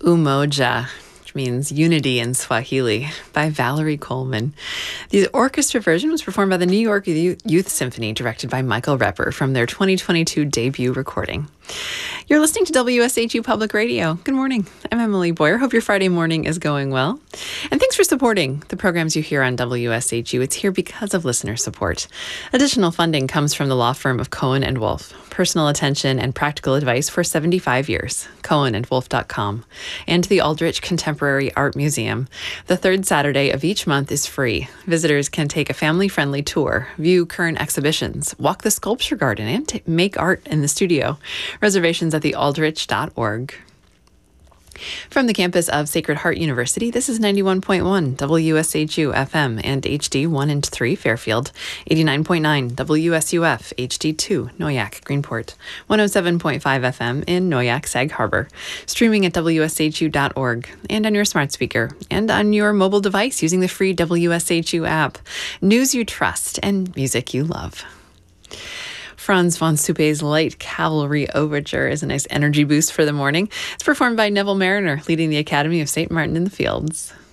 Umoja, which means unity in Swahili, by Valerie Coleman. The orchestra version was performed by the New York Youth Symphony, directed by Michael Repper, from their 2022 debut recording. You're listening to WSHU Public Radio. Good morning. I'm Emily Boyer. Hope your Friday morning is going well. And thanks for supporting the programs you hear on WSHU. It's here because of listener support. Additional funding comes from the law firm of Cohen and Wolf. Personal attention and practical advice for 75 years. CohenandWolf.com. And the Aldrich Contemporary Art Museum. The third Saturday of each month is free. Visitors can take a family-friendly tour, view current exhibitions, walk the sculpture garden, and make art in the studio. Reservations at thealdrich.org. From the campus of Sacred Heart University, this is 91.1 WSHU FM and HD 1 and 3 Fairfield, 89.9 WSUF HD2 Noyak Greenport, 107.5 FM in Noyak Sag Harbor, streaming at WSHU.org and on your smart speaker and on your mobile device using the free WSHU app. News you trust and music you love. Franz von Suppe's Light Cavalry Overture is a nice energy boost for the morning. It's performed by Neville Mariner, leading the Academy of St. Martin in the Fields.